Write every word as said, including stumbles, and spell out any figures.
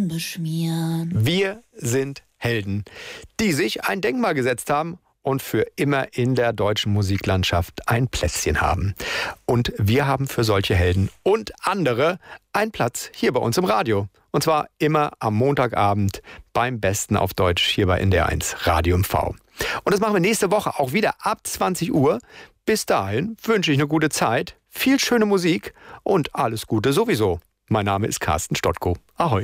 Tränen beschmieren. Wir sind Helden, die sich ein Denkmal gesetzt haben und für immer in der deutschen Musiklandschaft ein Plätzchen haben. Und wir haben für solche Helden und andere einen Platz hier bei uns im Radio. Und zwar immer am Montagabend beim Besten auf Deutsch hier bei N D R eins Radio M V. Und das machen wir nächste Woche auch wieder ab zwanzig Uhr. Bis dahin wünsche ich eine gute Zeit, viel schöne Musik und alles Gute sowieso. Mein Name ist Carsten Stottko. Ahoi.